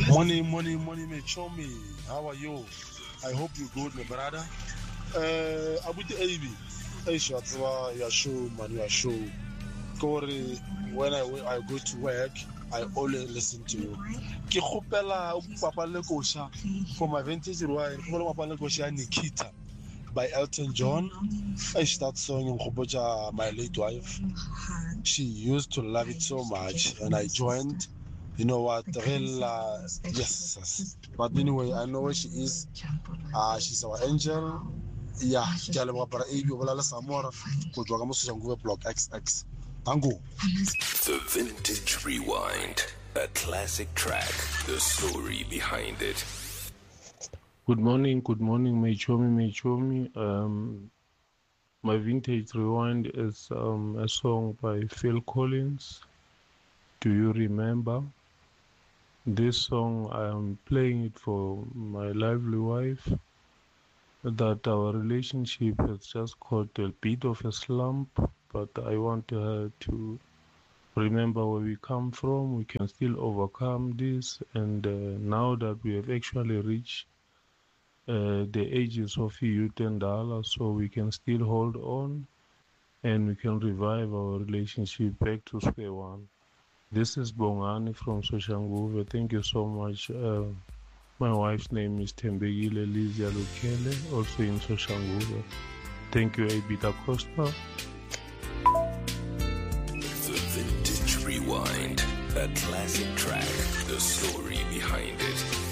Money, mate. Show me. How are you? I hope you're good, my brother. Abuti AB. Hey, Shatwa, your show, man, your show. Corey, when I go to work, I always listen to you. Ke khopela Papa Lekosha for my vintage wine. Papa Lekosha Nikita by Elton John. I start song in Khoboja, my late wife. She used to love it so much, and I joined. You know what? Yes. But anyway, I know where she is. She's our angel. Yeah, ke le bapara AB o bolela Samora go tswa ka mo Soshanguve block XX. Tango. The Vintage Rewind, a classic track, the story behind it. Good morning, Mechomi. My Vintage Rewind is a song by Phil Collins. Do you remember? This song, I am playing it for my lovely wife, that our relationship has just got a bit of a slump, but I want her to remember where we come from. We can still overcome this, and now that we have actually reached the ages of youth and dollar, so we can still hold on and we can revive our relationship back to square one. This is Bongani from Soshanguve. Thank you so much. My wife's name is Tembegile Lizia Lukele, also in Soshanguve. Thank you, AB Da Costa. The Vintage Rewind, a classic track, the story behind it.